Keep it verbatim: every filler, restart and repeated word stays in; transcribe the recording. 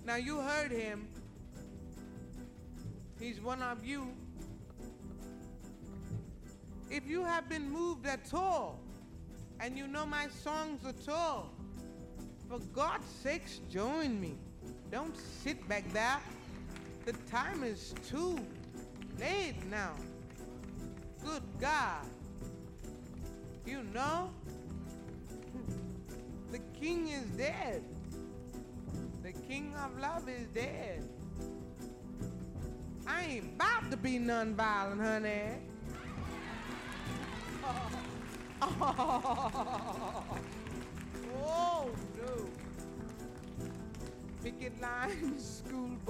Now you heard him. He's one of you. If you have been moved at all, and you know my songs at all, for God's sakes, join me. Don't sit back there. The time is too late now. Good God. You know, the king is dead. The king of love is dead. I ain't about to be nonviolent, honey. Oh, oh no. Picket line, school